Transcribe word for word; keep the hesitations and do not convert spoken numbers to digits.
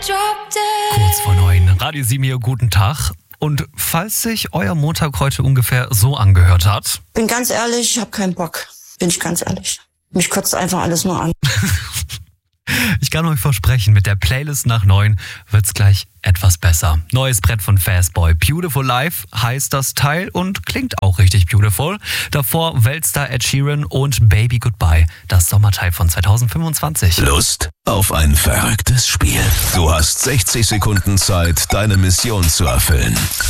Kurz vor neun, Radio sieben hier, guten Tag. Und falls sich euer Montag heute ungefähr so angehört hat... Bin ganz ehrlich, ich habe keinen Bock. Bin ich ganz ehrlich. Mich kotzt einfach alles nur an. Ich kann euch versprechen, mit der Playlist nach neun wird's gleich etwas besser. Neues Brett von Fastboy. Beautiful Life heißt das Teil und klingt auch richtig beautiful. Davor Weltstar Ed Sheeran und Baby Goodbye, das Sommerteil von zwanzig fünfundzwanzig. Lust auf ein verrücktes Spiel? Du hast sechzig Sekunden Zeit, deine Mission zu erfüllen.